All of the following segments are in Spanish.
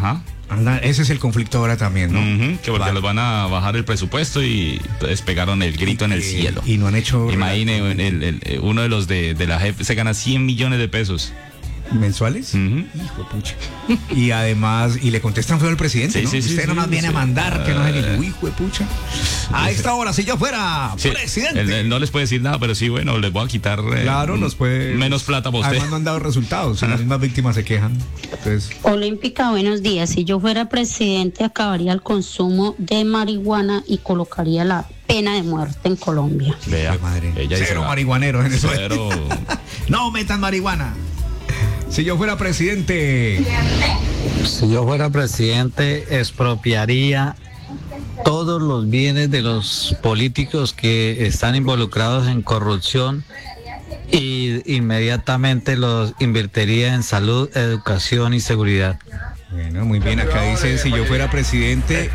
Ajá. Anda, ese es el conflicto ahora también, ¿no? Que porque les van a bajar el presupuesto y pues pegaron el grito en el cielo. Y no han hecho... Imagine, uno de los de la jefe se gana 100 millones de pesos. ¿Mensuales? Hijo de pucha. Y además, y le contestan feo al presidente, ¿no? Usted nomás viene a mandar, que no es el hijo de pucha. A esta hora, si yo fuera presidente. Él no les puede decir nada, pero sí, bueno, les voy a quitar claro, nos puede, menos plata para usted. Además no han dado resultados, las mismas víctimas se quejan. Entonces... Olímpica, buenos días. Si yo fuera presidente, acabaría el consumo de marihuana y colocaría la pena de muerte en Colombia. Vea, madre. Ella Cero marihuaneros en eso. Cero. No metan marihuana. Si yo fuera presidente. Si yo fuera presidente, expropiaría todos los bienes de los políticos que están involucrados en corrupción y inmediatamente los invertiría en salud, educación y seguridad. Bueno, muy bien, acá dice, si yo fuera presidente,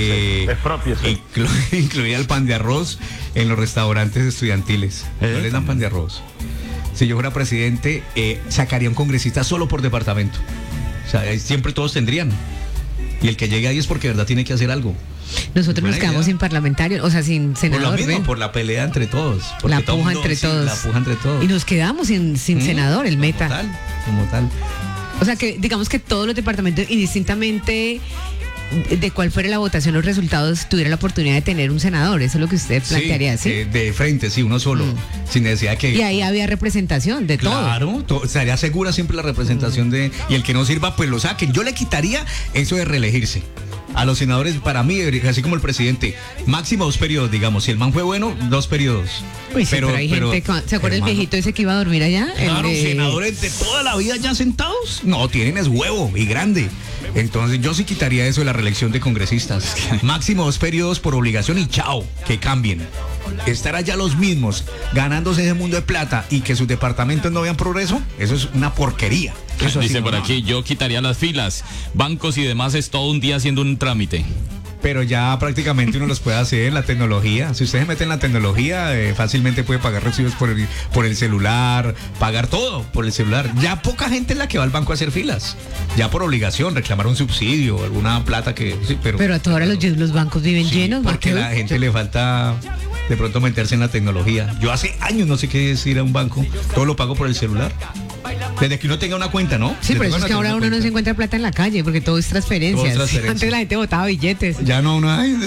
incluiría el pan de arroz en los restaurantes estudiantiles. No les dan pan de arroz. Si yo fuera presidente, sacaría un congresista solo por departamento. O sea, siempre todos tendrían. Y el que llegue ahí es porque de verdad tiene que hacer algo. Nosotros nos quedamos sin parlamentarios, o sea, sin senador. Por la pelea entre todos. La puja entre todos. Y nos quedamos sin senador, el meta. Como tal. O sea, que digamos que todos los departamentos, indistintamente de cuál fuera la votación, los resultados, tuviera la oportunidad de tener un senador. Eso es lo que usted plantearía, ¿sí? De frente, sí, uno solo, sin necesidad que... Y ahí había representación de todo. Claro, estaría segura siempre la representación de... Y el que no sirva, pues lo saquen. Yo le quitaría eso de reelegirse. A los senadores, para mí, así como el presidente, máximo 2 periodos, digamos. Si el man fue bueno, 2 periodos. Uy, sí, pero hay gente, ¿se acuerda el viejito ese que iba a dormir allá? Claro, senadores de toda la vida ya sentados. No, tienen es huevo y grande. Entonces yo sí quitaría eso de la reelección de congresistas. Máximo 2 periodos por obligación y chao, que cambien. Estar allá los mismos, ganándose ese mundo de plata y que sus departamentos no vean progreso, eso es una porquería. Eso dice por aquí, yo quitaría las filas, bancos y demás, es todo un día haciendo un trámite. Pero ya prácticamente uno los puede hacer en la tecnología. Si usted se mete en la tecnología, fácilmente puede pagar recibos por el celular, pagar todo por el celular. Ya poca gente es la que va al banco a hacer filas. Ya por obligación, reclamar un subsidio, alguna plata que... Sí, pero a todas horas los bancos viven llenos. Porque a la gente le falta de pronto meterse en la tecnología. Yo hace años no sé qué es ir a un banco. Todo lo pago por el celular. Desde que uno tenga una cuenta, ¿no? Sí, pero es que ahora uno no se encuentra plata en la calle porque todo es transferencias. Antes la gente botaba billetes. Ya no,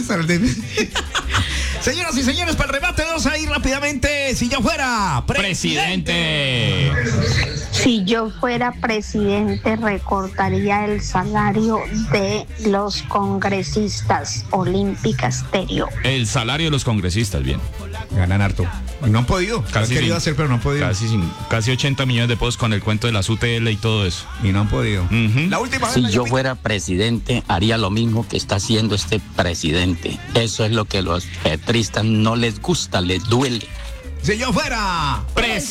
Señoras y señores, para el rebate 2 ahí rápidamente. Si yo fuera presidente. Si yo fuera presidente, recortaría el salario de los congresistas. Olímpica Estéreo. El salario de los congresistas, bien. Ganan harto. No han podido. Casi han querido hacer, pero no han podido. Casi 80 millones de pesos con el cuento de las UTL y todo eso. Y no han podido. La última vez. Si yo fuera presidente, haría lo mismo que está haciendo este presidente. Eso es lo que los petristas no les gusta, les duele. Si yo fuera presidente.